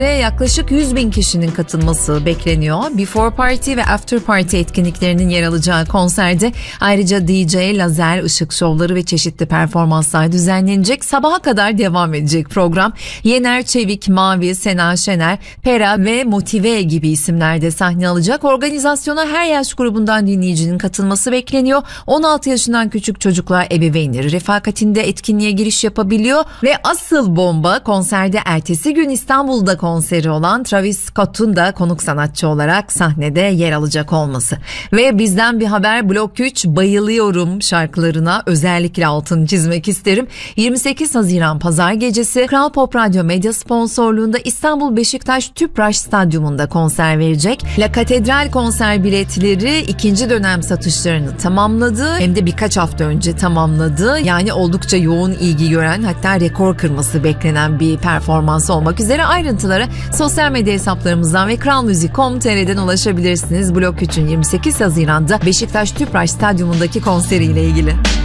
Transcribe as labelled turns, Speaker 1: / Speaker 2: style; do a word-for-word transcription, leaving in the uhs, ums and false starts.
Speaker 1: Yaklaşık yüz bin kişinin katılması bekleniyor. Before Party ve After Party etkinliklerinin yer alacağı konserde ayrıca D J, lazer, ışık şovları ve çeşitli performanslar düzenlenecek. Sabaha kadar devam edecek program. Yener Çevik, Mavi, Sena Şener, Pera ve Motive gibi isimler de sahne alacak. Organizasyona her yaş grubundan dinleyicinin katılması bekleniyor. on altı yaşından küçük çocuklar ebeveynleri refakatinde etkinliğe giriş yapabiliyor ve asıl bomba konserde ertesi gün İstanbul'da konseri olan Travis Scott'un da konuk sanatçı olarak sahnede yer alacak olması. Ve bizden bir haber, Blok üç bayılıyorum şarkılarına özellikle altını çizmek isterim. yirmi sekiz Haziran Pazar gecesi Kral Pop Radyo medya sponsorluğunda İstanbul Beşiktaş Tüpraş Stadyumunda konser verecek. La Katedral konser biletleri ikinci dönem satışlarını tamamladı. Hem de birkaç hafta önce tamamladı. Yani oldukça yoğun ilgi gören, hatta rekor kırması beklenen bir performans olmak üzere. Ayrıntılara sosyal medya hesaplarımızdan ve kral müzik nokta com nokta t r'den ulaşabilirsiniz. Blok üçün yirmi sekiz Haziran'da Beşiktaş Tüpraş Stadyumundaki konseriyle ilgili.